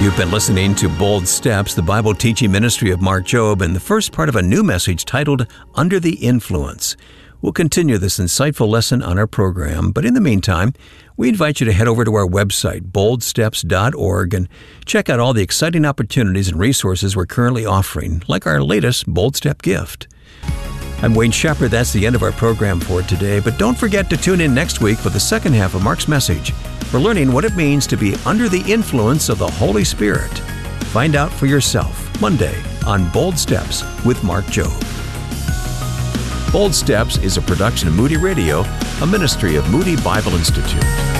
You've been listening to Bold Steps, the Bible teaching ministry of Mark Jobe, and the first part of a new message titled Under the Influence. We'll continue this insightful lesson on our program, but in the meantime, we invite you to head over to our website, boldsteps.org, and check out all the exciting opportunities and resources we're currently offering, like our latest Bold Step gift. I'm Wayne Shepherd. That's the end of our program for today, but don't forget to tune in next week for the second half of Mark's message. We're learning what it means to be under the influence of the Holy Spirit. Find out for yourself Monday on Bold Steps with Mark Jobe. Bold Steps is a production of Moody Radio, a ministry of Moody Bible Institute.